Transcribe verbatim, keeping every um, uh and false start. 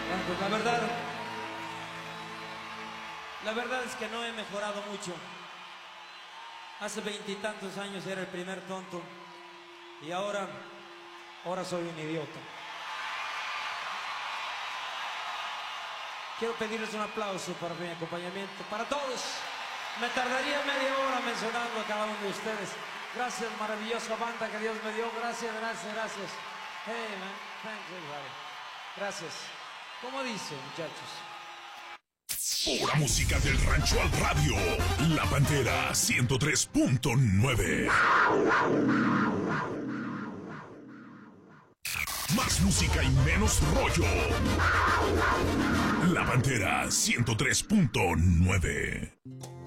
Bueno, pues la verdad, la verdad es que no he mejorado mucho. Hace veintitantos años era el primer tonto y ahora, ahora soy un idiota. Quiero pedirles un aplauso para mi acompañamiento, para todos. Me tardaría media hora mencionando a cada uno de ustedes. Gracias, maravillosa banda que Dios me dio. Gracias, gracias, gracias. Hey, man, thanks everybody. Gracias. ¿Cómo dice, muchachos? Pura música del rancho al radio. La Pantera ciento tres punto nueve. Más música y menos rollo. La Pantera ciento tres punto nueve.